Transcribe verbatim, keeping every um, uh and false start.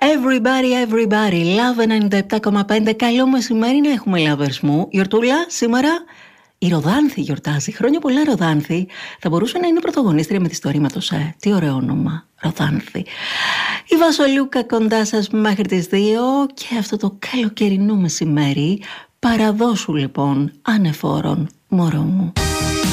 Everybody, everybody, Love ενενήντα επτά κόμμα πέντε. Καλό μεσημέρι να έχουμε, lovers μου. Γιορτούλα, σήμερα η Ροδάνθη γιορτάζει. Χρόνια πολλά, Ροδάνθη. Θα μπορούσε να είναι πρωταγωνίστρια με τη στορήματος, ε. Τι ωραίο όνομα, Ροδάνθη. Η Βασολούκα κοντά σας μέχρι τις δύο και αυτό το καλοκαιρινό μεσημέρι. Παραδώσου λοιπόν ανεφόρον, μωρό μου.